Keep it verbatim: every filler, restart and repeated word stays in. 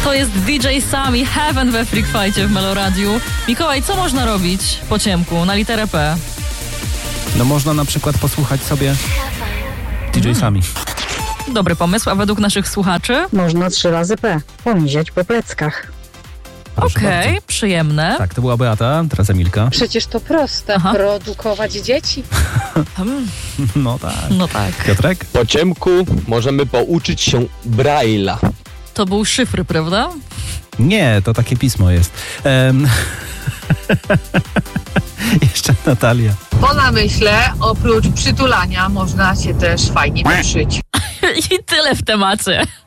To jest D J Sami, Heaven we Freak Fightie w Meloradiu. Mikołaj, co można robić po ciemku na literę P? No można na przykład posłuchać sobie D J Sami. Dobry pomysł, a według naszych słuchaczy? Można trzy razy P. Pomiziać po pleckach. Okej, okay, przyjemne. Tak, to była Beata, teraz Emilka. Przecież to proste. Aha. Produkować dzieci. No tak. No tak. Piotrek? Po ciemku możemy pouczyć się Braille'a. To był szyfr, prawda? Nie, to takie pismo jest. Um... Jeszcze Natalia. Po namyśle, oprócz przytulania, można się też fajnie przyć. I tyle w temacie.